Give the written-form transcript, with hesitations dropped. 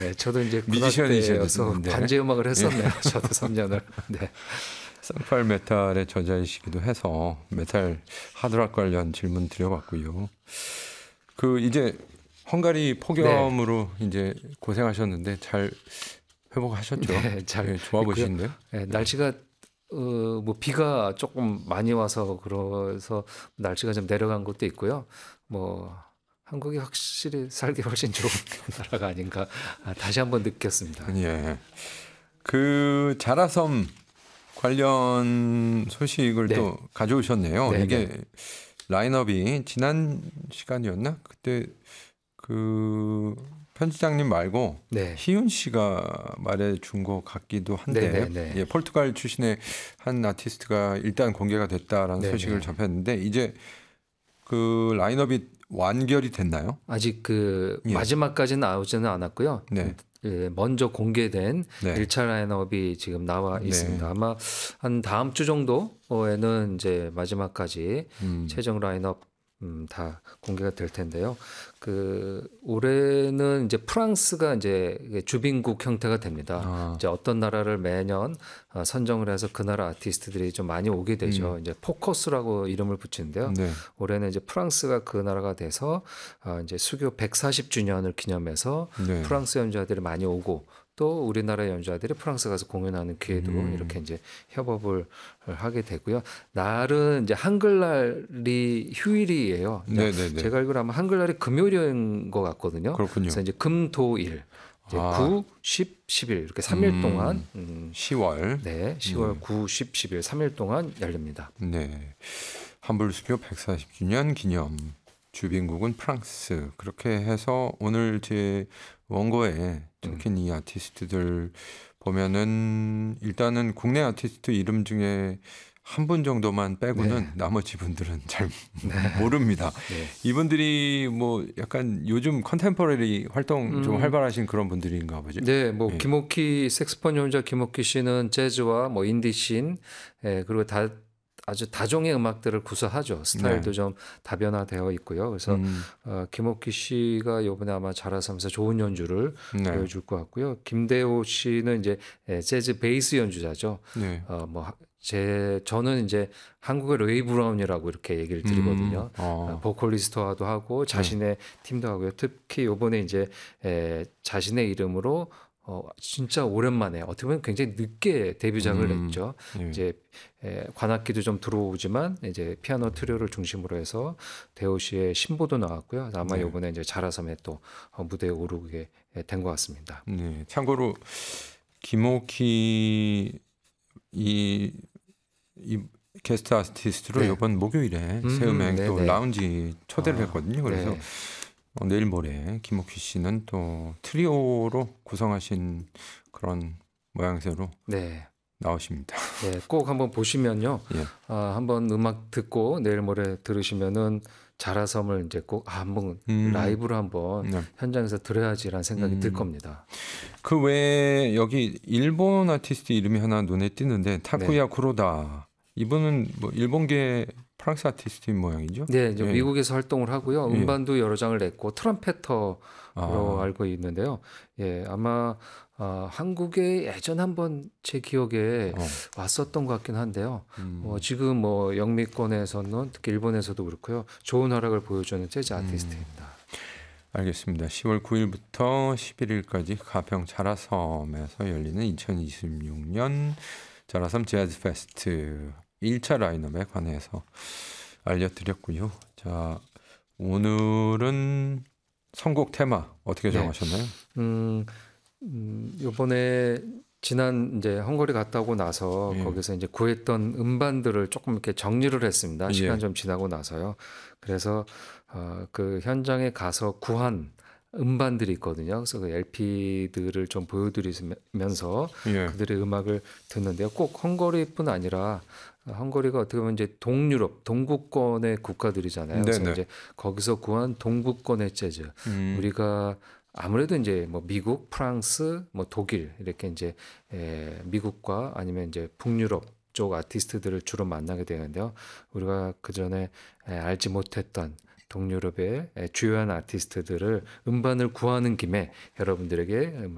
네, 저도 이제 뮤지션이셔서 군악대여서 관제 음악을 했었네요. 저도 3년을. 네. 쌍팔 메탈의 저자이시기도 해서 메탈 하드락 관련 질문 드려봤고요. 그 이제 헝가리 폭염으로 이제 고생하셨는데 잘 회복하셨죠? 네, 잘 네, 좋아 있고요. 보시는데요? 네, 날씨가 뭐 비가 조금 많이 와서 그래서 날씨가 좀 내려간 것도 있고요. 뭐 한국이 확실히 살기 훨씬 좋은 나라가 아닌가 다시 한번 느꼈습니다. 예. 그 자라섬 관련 소식을 네. 또 가져오셨네요. 네, 이게 네. 라인업이 지난 시간이었나? 그때 그 편집장님 말고 네. 희윤 씨가 말해준 것 같기도 한데, 네, 네, 네. 예, 포르투갈 출신의 한 아티스트가 일단 공개가 됐다라는 네, 소식을 네. 접했는데 이제 그 라인업이 완결이 됐나요? 아직 그 예. 마지막까지는 나오지는 않았고요. 네. 예, 먼저 공개된 네. 1차 라인업이 지금 나와 네. 있습니다. 아마 한 다음 주 정도에는 이제 마지막까지 최종 라인업 다 공개가 될 텐데요. 그 올해는 이제 프랑스가 이제 주빈국 형태가 됩니다. 이제 어떤 나라를 매년 선정을 해서 그 나라 아티스트들이 좀 많이 오게 되죠. 이제 포커스라고 이름을 붙이는데요. 네. 올해는 이제 프랑스가 그 나라가 돼서 이제 수교 140주년을 기념해서 네. 프랑스 연주자들이 많이 오고 또 우리나라 연주자들이 프랑스 가서 공연하는 기회도 이렇게 이제 협업을 하게 되고요. 날은 이제 한글날이 휴일이에요. 네, 네, 네. 제가 알기로 아마 한글날이 금요일인 것 같거든요. 그렇군요. 그래서 이제 금토일 이제 9, 10, 11 이렇게 3일 동안 10월. 네, 10월 9, 10, 11 3일 동안 열립니다. 네. 한불수교 140주년 기념. 주빈국은 프랑스. 그렇게 해서 오늘 제 원고에 적힌 이 아티스트들 보면은 일단은 국내 아티스트 이름 중에 한 분 정도만 빼고는 나머지 분들은 잘 모릅니다. 네. 이분들이 뭐 약간 요즘 컨템포러리 활동 좀 활발하신 그런 분들인가 보죠. 네, 뭐 김옥희 색스폰 연주자 김옥희 씨는 재즈와 뭐 인디씬 그리고 아주 다종의 음악들을 구사하죠. 스타일도 좀 다변화되어 있고요. 그래서 김옥희 씨가 이번에 아마 자라섬에서 좋은 연주를 보여줄 것 같고요. 김대호 씨는 이제 재즈 베이스 연주자죠. 네. 저는 이제 한국의 레이 브라운이라고 이렇게 얘기를 드리거든요. 보컬리스트화도 하고 자신의 팀도 하고요. 특히 이번에 이제 자신의 이름으로 진짜 오랜만에 어떻게 보면 굉장히 늦게 데뷔작을 냈죠. 이제 관악기도 좀 들어오지만 이제 피아노 트리오를 중심으로 해서 대호 씨의 신보도 나왔고요. 아마 이번에 이제 자라섬에 또 무대에 오르게 된 것 같습니다. 네. 참고로 김옥희 이 게스트 아티스트로 이번 목요일에 새음행 또 라운지 초대를 했거든요. 그래서 내일 모레 김옥희 씨는 또 트리오로 구성하신 그런 모양새로 나오십니다. 네, 꼭 한번 보시면요. 한번 음악 듣고 내일 모레 들으시면은 자라섬을 이제 꼭 한번 라이브로 한번 현장에서 들어야지라는 생각이 들 겁니다. 그 외에 여기 일본 아티스트 이름이 하나 눈에 띄는데 타쿠야 쿠로다. 이분은 뭐 일본계 프랑스 아티스트인 모양이죠? 네, 이제 미국에서 활동을 하고요. 음반도 여러 장을 냈고 트럼페터로 알고 있는데요. 예, 아마 한국에 예전 한번 제 기억에 왔었던 것 같긴 한데요. 지금 뭐 영미권에서는 특히 일본에서도 그렇고요. 좋은 활약을 보여주는 재즈 아티스트입니다. 알겠습니다. 10월 9일부터 11일까지 가평 자라섬에서 열리는 2026년 자라섬 재즈 페스트 1차 라인업에 관해서 알려드렸고요. 자, 오늘은 선곡 테마 어떻게 정하셨나요? 이번에 지난 이제 헝가리 갔다 오고 나서 거기서 이제 구했던 음반들을 조금 이렇게 정리를 했습니다. 시간 좀 지나고 나서요. 그래서 그 현장에 가서 구한 음반들이 있거든요. 그래서 그 LP들을 좀 보여드리면서 그들의 음악을 듣는데요. 꼭 헝가리뿐 아니라 헝가리가 어떻게 보면 이제 동유럽, 동구권의 국가들이잖아요. 그래서 이제 거기서 구한 동구권의 재즈. 우리가 아무래도 이제 뭐 미국, 프랑스, 뭐 독일 이렇게 이제 미국과 아니면 이제 북유럽 쪽 아티스트들을 주로 만나게 되는데요. 우리가 그 전에 알지 못했던 동유럽의 주요한 아티스트들을 음반을 구하는 김에 여러분들에게